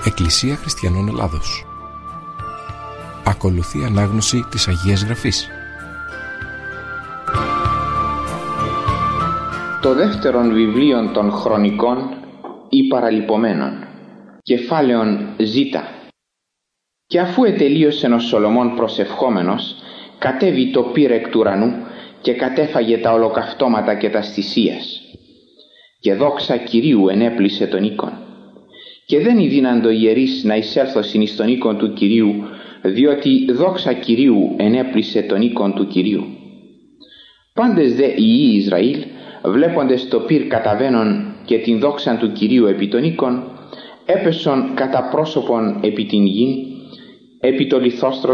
Εκκλησία Χριστιανών Ελλάδος. Ακολουθεί ανάγνωση της Αγίας Γραφής. Το δεύτερον βιβλίον των Χρονικών ή Παραλυπωμένων, κεφάλαιον Ζ. Και αφού ετελείωσεν ο Σολομών προσευχόμενος, κατέβη το πύρ εκ του ουρανού και κατέφαγε τα ολοκαυτώματα και τα θυσίας. Και δόξα Κυρίου ενέπλησε τον οίκον. Και δεν ειδύναντο ιερείς να εισέλθωσιν εις τον οίκον του Κυρίου, διότι δόξα Κυρίου ενέπλησε τον οίκον του Κυρίου. Πάντες δε οι Υιοί Ισραήλ, βλέποντες το πύρ καταβαίνον και την δόξαν του Κυρίου επί τον οίκον, έπεσον κατά πρόσωπον επί την γην, επί το λιθόστρο